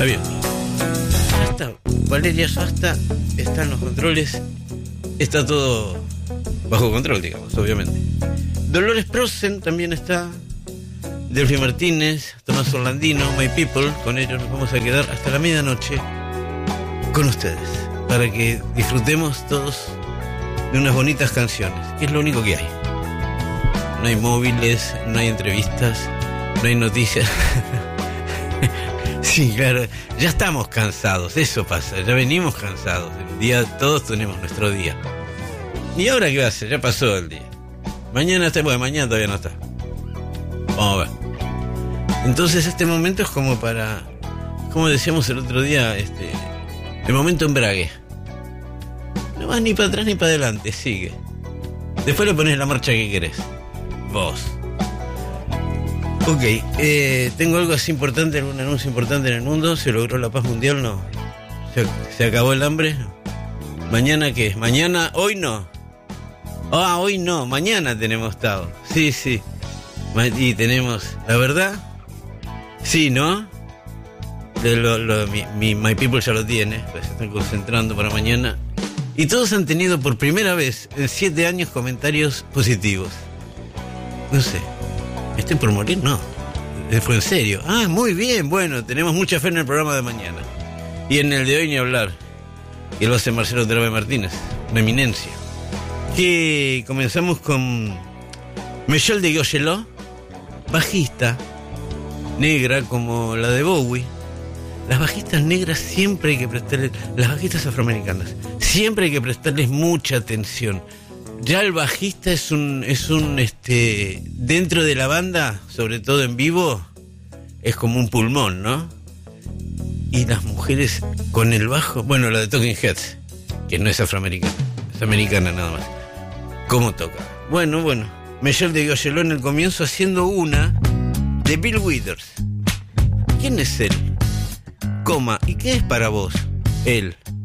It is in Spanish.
bien. Ya está. Valeria Sasta está en los controles. Está todo bajo control, digamos, obviamente. Dolores Prosen también está. Delphi Martínez, Tomás Orlandino, My People. Con ellos nos vamos a quedar hasta la medianoche con ustedes, para que disfrutemos todos de unas bonitas canciones, que es lo único que hay. No hay móviles, no hay entrevistas, no hay noticias. Sí, claro, ya estamos cansados, eso pasa, ya venimos cansados. El día, todos tenemos nuestro día. ¿Y ahora qué va a hacer? Ya pasó el día. Mañana está, bueno, mañana todavía no está. Vamos a ver. Entonces este momento es como para, como decíamos el otro día, el momento embrague. No vas ni para atrás ni para adelante, sigue. Después le pones la marcha que querés. Vos. Ok, tengo algo así importante, algún anuncio importante en el mundo. ¿Se logró la paz mundial? No. ¿Se acabó el hambre? ¿Mañana qué? ¿Mañana? ¿Hoy no? Ah, hoy no, mañana tenemos Estado. Sí, sí. Y tenemos, la verdad, sí, ¿no? My People ya lo tiene, pues se están concentrando para mañana. Y todos han tenido por primera vez en 7 años comentarios positivos. No sé, ¿estoy por morir? No, fue en serio. Ah, muy bien, bueno, tenemos mucha fe en el programa de mañana. Y en el de hoy ni hablar. Y lo hace Marcelo Terame Martínez, una eminencia. Que comenzamos con Michelle de Gauchelot, bajista negra como la de Bowie. Las bajistas negras siempre hay que prestarles, las bajistas afroamericanas, siempre hay que prestarles mucha atención. Ya el bajista es un dentro de la banda, sobre todo en vivo, es como un pulmón, ¿no? Y las mujeres con el bajo, bueno, la de Talking Heads, que no es afroamericana, es americana nada más. ¿Cómo toca? Bueno, Michelle de Gauchelot en el comienzo haciendo una de Bill Withers. ¿Quién es él? Coma, ¿y qué es para vos? Él.